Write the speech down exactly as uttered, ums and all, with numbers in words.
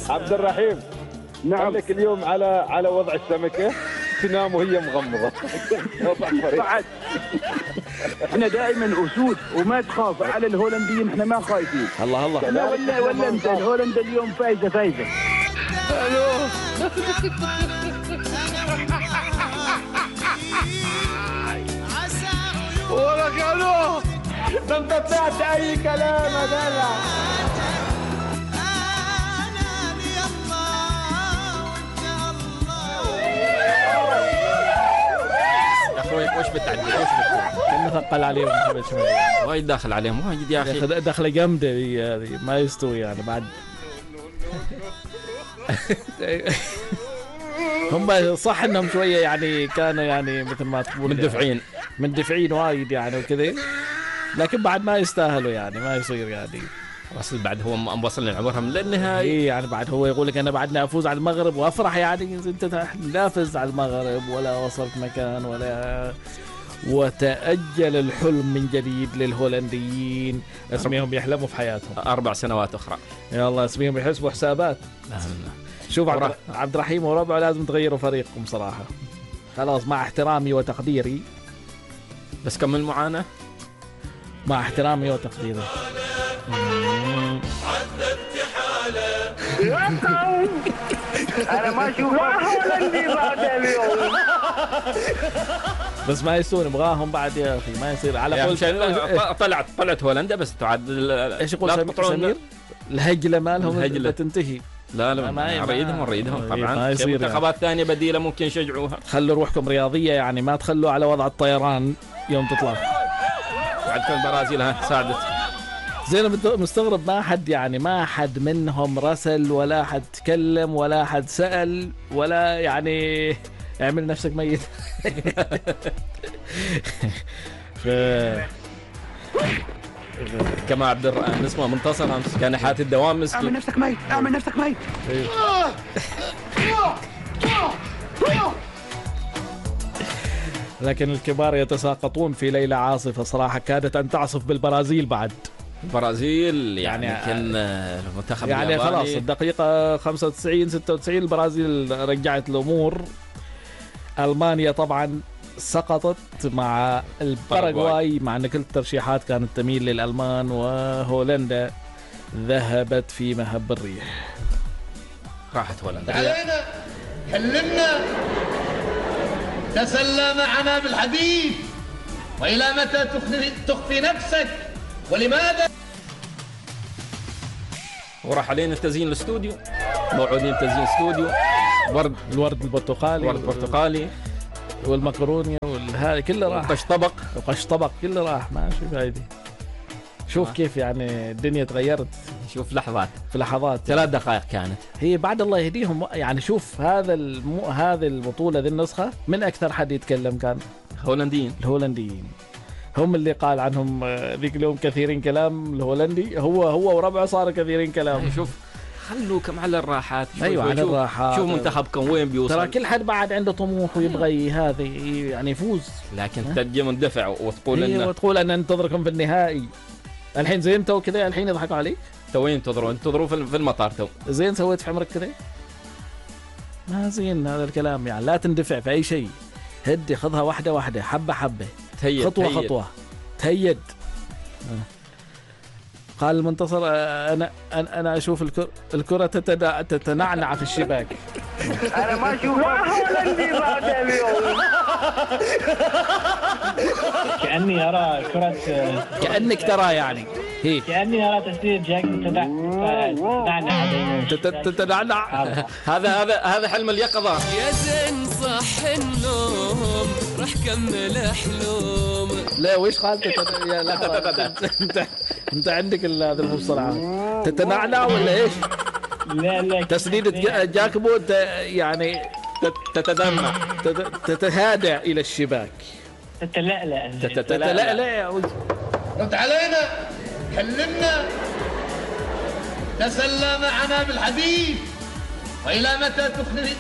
عبد الرحيم، نعم لك اليوم على على وضع السمكة تنام وهي مغمضة. بعد احنا دائما اسود وما تخاف على الهولنديين، احنا ما خايفين. الله الله. لا ولا ولا انت الهولندا اليوم فايزه فايزه. الو ولك الو، ده انت طلعت اي كلام يا جدع. وش بتعدي؟ وش بتقول؟ كنا ثقل عليهم محمد شوية. وايد داخل عليهم وايد يا اخي. دخله جامده هذه ما يستوي يعني بعد. هم صح انهم شويه يعني كانوا يعني مثل ما تقول مندفعين مندفعين وايد يعني وكذا، لكن بعد ما يستاهلوا يعني ما يصير يعني. وصل بعد هو موصلنا عمرهم للنهاية. اي يعني بعد هو يقول لك انا بعدنا افوز على المغرب وافرح، يعني انت لا فزت على المغرب ولا وصلت مكان ولا. وتأجل الحلم من جديد للهولنديين، اسميهم يحلموا في حياتهم أربع سنوات أخرى. يلا اسميهم يحسبوا حسابات. شوف عبد, عبد الرحيم وربعه لازم تغيروا فريقكم صراحة، خلاص مع احترامي وتقديري. بس كم المعاناة؟ مع احترامي وتقديري. انا ما اشوف هولندي بعد اليوم. بس ما يسون نبغاهم بعد يا اخي، ما يصير على يعني قول طلعت طلعت هولندا بس تعاد. ايش يقول سمير؟ الهجلة مالهم الهجلة تنتهي. لا لا ما نريدهم نريدهم طبعا. منتخبات ثانية بديلة ممكن يشجعوها. خلوا روحكم رياضية يعني، ما تخلوا على وضع الطيران يوم تطلع. بعد كل البرازيل ها ساعدت. زين مستغرب ما حد يعني ما حد منهم رسل ولا حد تكلم ولا حد سأل ولا يعني اعمل نفسك ميت. ف... كما عبد الرحمن اسمه منتصر امس كان حات الدوام مسكين. اعمل نفسك ميت اعمل نفسك ميت. لكن الكبار يتساقطون في ليلة عاصفة صراحة، كادت أن تعصف بالبرازيل. بعد البرازيل يعني, يعني كان المنتخب يعني خلاص الدقيقة خمسة وتسعين ستة وتسعين البرازيل رجعت الأمور. ألمانيا طبعا سقطت مع الباراغواي، مع أن كل الترشيحات كانت تميل للألمان، وهولندا ذهبت في مهب الريح. راحت هولندا. علينا كلمنا تسلى معنا بالحديث، وإلى متى تخفي نفسك ولماذا؟ وراح علينا التزيين الاستوديو، موعودين تزيين استوديو، ورد الورد البرتقالي ورد برتقالي والمكرونيا والهذا كله راح، وقش طبق وقش طبق كله راح، ماشي فايدة. شوف آه. كيف يعني الدنيا تغيرت. شوف لحظات في لحظات ثلاث دقائق كانت هي بعد الله يهديهم يعني. شوف هذا الم... هذه البطولة ذي النسخة من أكثر حد يتكلم كان هولنديين. الهولنديين هم اللي قال عنهم ذيك اليوم كثيرين كلام. الهولندي هو هو وربعه صار كثيرين كلام. شوف خلوكم على الراحات. ايوه على الراحات. شوف منتخبكم وين بيوصل. ترى كل حد بعد عنده طموح ويبغى هذا يعني يفوز، لكن تجي مندفع وتقول لنا وتقول ان ننتظركم في النهائي. الحين زين تو كذا الحين يضحكوا عليك. تو وين تنتظروا انتظروا في المطار. تو زين سويت في عمرك كذا ما زين هذا الكلام يعني. لا تندفع في اي شيء، هدي خذها واحده واحده حبه حبه تهيد. خطوه تهيد. خطوه تهيد. قال المنتصر انا انا انا اشوف الكره الكره تتنعنع في الشباك. انا ما اشوف هولندي بعد اليوم. كأني أرى كرة كأنك ترى يعني هي كأني أرى تسديد جاك تتنعنع تتنعنع. هذا هذا هذا حلم اليقظة. يا زين صح النوم راح كمل حلوم. لا ويش قال يا لا انت انت عندك هذا المصطلح تتنعنع ولا ايش؟ لا لا تسديد جاكبو يعني تتدمع تتهادع الى الشباك تتلألأ تتلألأ. رد علينا كلمنا تسلى معنا بالحديث، وإلى متى تخفي